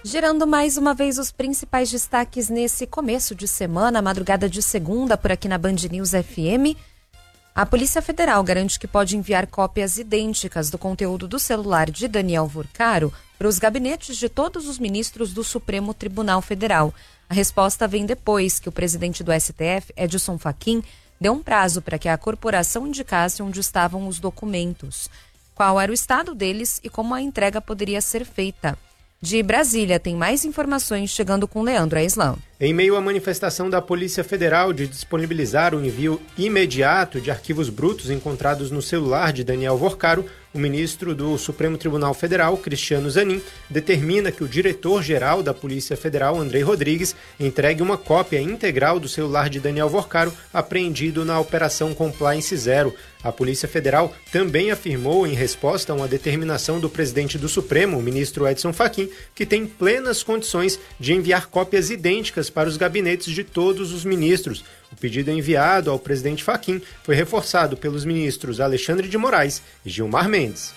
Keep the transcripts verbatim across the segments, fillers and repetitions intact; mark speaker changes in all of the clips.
Speaker 1: Girando mais uma vez os principais destaques nesse começo de semana, madrugada de segunda, por aqui na Band News F M. A Polícia Federal garante que pode enviar cópias idênticas do conteúdo do celular de Daniel Vorcaro para os gabinetes de todos os ministros do Supremo Tribunal Federal. A resposta vem depois que o presidente do S T F, Edson Fachin, deu um prazo para que a corporação indicasse onde estavam os documentos, qual era o estado deles e como a entrega poderia ser feita. De Brasília, tem mais informações chegando com Leandro Aislan.
Speaker 2: Em meio à manifestação da Polícia Federal de disponibilizar o envio imediato de arquivos brutos encontrados no celular de Daniel Vorcaro, o ministro do Supremo Tribunal Federal, Cristiano Zanin, determina que o diretor-geral da Polícia Federal, Andrei Rodrigues, entregue uma cópia integral do celular de Daniel Vorcaro apreendido na Operação Compliance Zero. A Polícia Federal também afirmou, em resposta a uma determinação do presidente do Supremo, o ministro Edson Fachin, que tem plenas condições de enviar cópias idênticas para os gabinetes de todos os ministros. O pedido enviado ao presidente Fachin foi reforçado pelos ministros Alexandre de Moraes e Gilmar Mendes.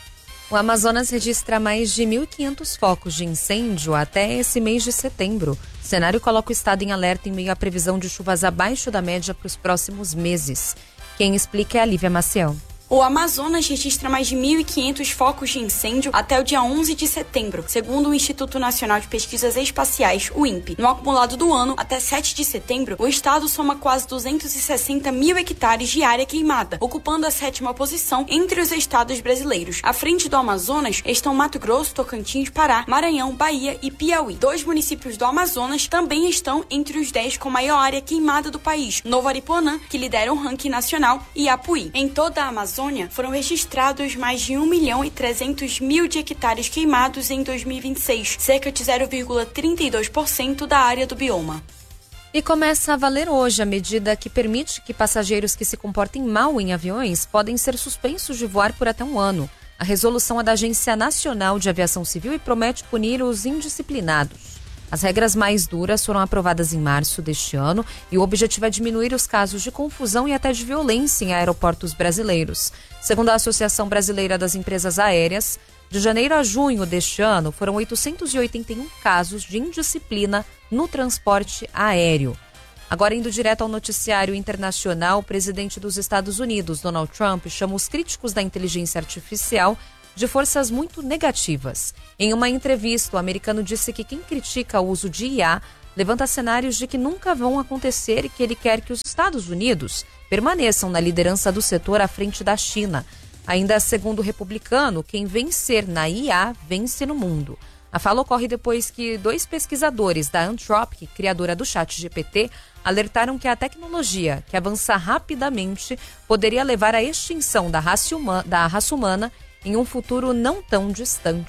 Speaker 1: O Amazonas registra mais de mil e quinhentos focos de incêndio até esse mês de setembro. O cenário coloca o estado em alerta em meio à previsão de chuvas abaixo da média para os próximos meses. Quem explica é a Lívia Maciel.
Speaker 3: O Amazonas registra mais de mil e quinhentos focos de incêndio até o dia onze de setembro, segundo o Instituto Nacional de Pesquisas Espaciais, o INPE. No acumulado do ano, até sete de setembro, o estado soma quase duzentos e sessenta mil hectares de área queimada, ocupando a sétima posição entre os estados brasileiros. À frente do Amazonas estão Mato Grosso, Tocantins, Pará, Maranhão, Bahia e Piauí. Dois municípios do Amazonas também estão entre os dez com maior área queimada do país: Novo Aripuanã, que lidera o ranking nacional, e Apuí. Em toda a Amazônia, foram registrados mais de um milhão e trezentos mil de hectares queimados em dois mil e vinte e seis, cerca de zero vírgula trinta e dois por cento da área do bioma.
Speaker 1: E começa a valer hoje a medida que permite que passageiros que se comportem mal em aviões podem ser suspensos de voar por até um ano. A resolução é da Agência Nacional de Aviação Civil e promete punir os indisciplinados. As regras mais duras foram aprovadas em março deste ano e o objetivo é diminuir os casos de confusão e até de violência em aeroportos brasileiros. Segundo a Associação Brasileira das Empresas Aéreas, de janeiro a junho deste ano foram oitocentos e oitenta e um casos de indisciplina no transporte aéreo. Agora, indo direto ao noticiário internacional, o presidente dos Estados Unidos, Donald Trump, chama os críticos da inteligência artificial de forças muito negativas. Em uma entrevista, o americano disse que quem critica o uso de I A levanta cenários de que nunca vão acontecer e que ele quer que os Estados Unidos permaneçam na liderança do setor à frente da China. Ainda segundo o republicano, quem vencer na I A vence no mundo. A fala ocorre depois que dois pesquisadores da Anthropic, criadora do ChatGPT, alertaram que a tecnologia, que avança rapidamente, poderia levar à extinção da raça humana, da raça humana em um futuro não tão distante.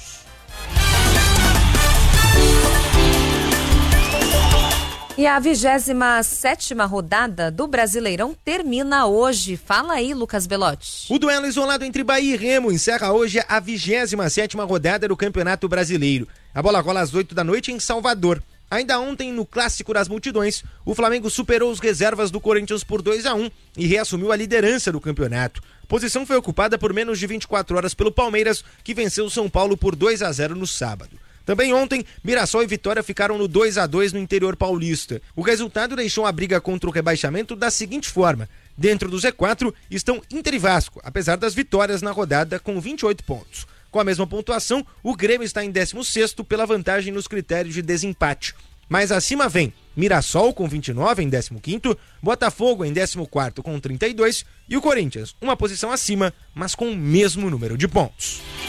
Speaker 1: E a vigésima sétima rodada do Brasileirão termina hoje. Fala aí, Lucas Belotti.
Speaker 4: O duelo isolado entre Bahia e Remo encerra hoje a vigésima sétima rodada do Campeonato Brasileiro. A bola rola às oito da noite em Salvador. Ainda ontem, no Clássico das Multidões, o Flamengo superou os reservas do Corinthians por dois a um e reassumiu a liderança do campeonato. A posição foi ocupada por menos de vinte e quatro horas pelo Palmeiras, que venceu o São Paulo por dois a zero no sábado. Também ontem, Mirassol e Vitória ficaram no dois a dois no interior paulista. O resultado deixou a briga contra o rebaixamento da seguinte forma: dentro do Z quatro estão Inter e Vasco, apesar das vitórias na rodada, com vinte e oito pontos. Com a mesma pontuação, o Grêmio está em décimo sexto pela vantagem nos critérios de desempate. Mais acima vem Mirassol com vinte e nove em décimo quinto, Botafogo em décimo quarto com trinta e dois e o Corinthians, uma posição acima, mas com o mesmo número de pontos.